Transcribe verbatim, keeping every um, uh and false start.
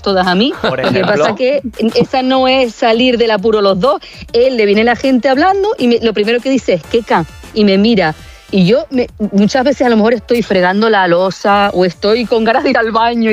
todas a mí. Por Lo que ejemplo. pasa que esa no es salir del apuro los dos. Él le viene la gente hablando y me, lo primero que dice es Keka, y me mira. Y yo me, muchas veces a lo mejor estoy fregando la losa o estoy con ganas de ir al baño.